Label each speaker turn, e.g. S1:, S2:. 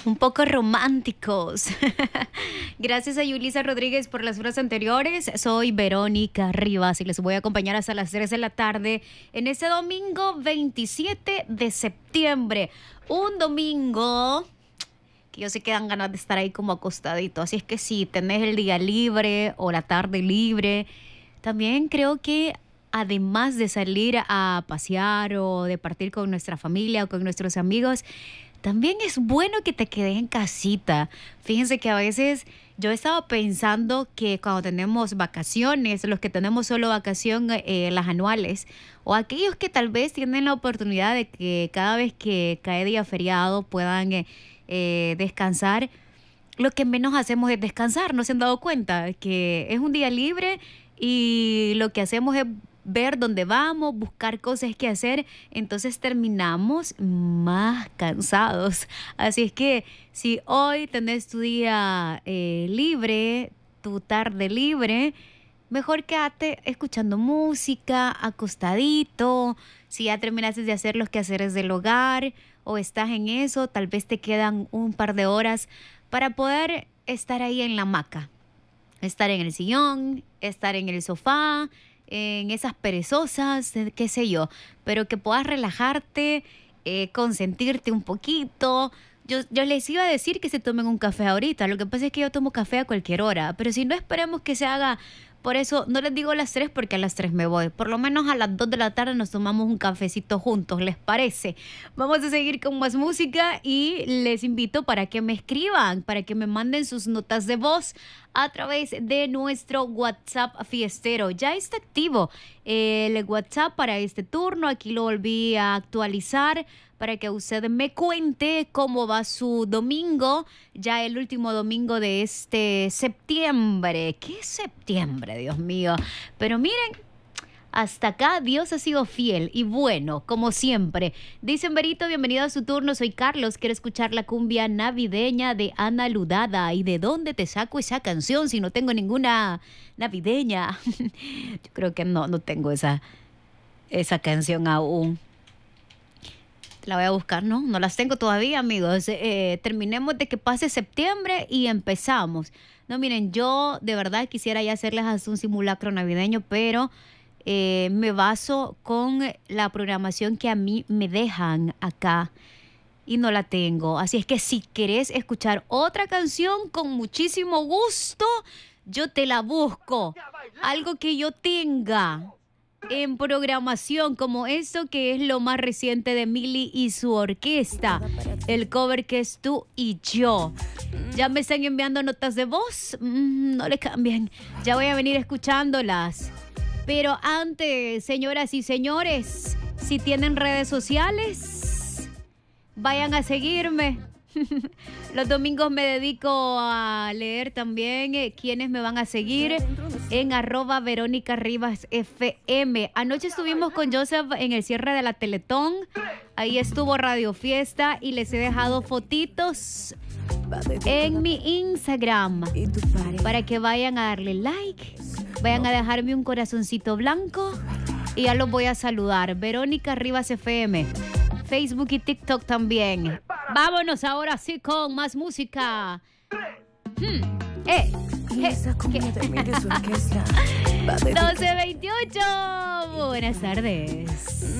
S1: Un poco románticos. Gracias a Yulisa Rodríguez por las horas anteriores. Soy Verónica Rivas y les voy a acompañar hasta las 3 de la tarde en este domingo 27 de septiembre. Un domingo que yo sé que dan ganas de estar ahí como acostadito. Así es que si tenés el día libre o la tarde libre, también creo que además de salir a pasear o de partir con nuestra familia o con nuestros amigos, también es bueno que te quedes en casita. Fíjense que a veces yo estaba pensando que cuando tenemos vacaciones, los que tenemos solo vacación, las anuales, o aquellos que tal vez tienen la oportunidad de que cada vez que cae día feriado puedan descansar, lo que menos hacemos es descansar. ¿No se han dado cuenta? Que es un día libre y lo que hacemos es ver dónde vamos, buscar cosas que hacer, entonces terminamos más cansados. Así es que si hoy tenés tu día libre, tu tarde libre, mejor quédate escuchando música, acostadito. Si ya terminaste de hacer los quehaceres del hogar o estás en eso, tal vez te quedan un par de horas para poder estar ahí en la hamaca, estar en el sillón, estar en el sofá, en esas perezosas, qué sé yo, pero que puedas relajarte, consentirte un poquito. Yo les iba a decir que se tomen un café ahorita, lo que pasa es que yo tomo café a cualquier hora, pero si no, esperemos que se haga. Por eso no les digo a las 3 porque a las 3 me voy. Por lo menos a las 2 de la tarde nos tomamos un cafecito juntos, ¿les parece? Vamos a seguir con más música y les invito para que me escriban, para que me manden sus notas de voz a través de nuestro WhatsApp fiestero. Ya está activo el WhatsApp para este turno. Aquí lo volví a actualizar para que usted me cuente cómo va su domingo, ya el último domingo de este septiembre. ¿Qué septiembre, Dios mío? Pero miren, hasta acá Dios ha sido fiel y bueno, como siempre. Dicen Berito, bienvenido a su turno, soy Carlos, quiero escuchar la cumbia navideña de Ana Ludada. ¿Y de dónde te saco esa canción si no tengo ninguna navideña? Yo creo que no tengo esa canción aún. La voy a buscar, no las tengo todavía, amigos. Terminemos de que pase septiembre y empezamos. No, miren, yo de verdad quisiera ya hacerles hasta un simulacro navideño, pero me baso con la programación que a mí me dejan acá y no la tengo. Así es que si querés escuchar otra canción, con muchísimo gusto, yo te la busco. Algo que yo tenga en programación, como eso que es lo más reciente de Mili y su orquesta, el cover que es Tú y Yo. Ya me están enviando notas de voz, no le cambien, ya voy a venir escuchándolas. Pero antes, señoras y señores, si tienen redes sociales, vayan a seguirme. Los domingos me dedico a leer también quienes me van a seguir en @VerónicaRivasFM. Anoche estuvimos con Joseph en el cierre de la Teletón. Ahí estuvo Radio Fiesta y les he dejado fotitos en mi Instagram para que vayan a darle like, vayan a dejarme un corazoncito blanco y ya los voy a saludar. Verónica Rivas FM, Facebook y TikTok también. Vámonos ahora sí con más música. 12:28. Buenas tardes.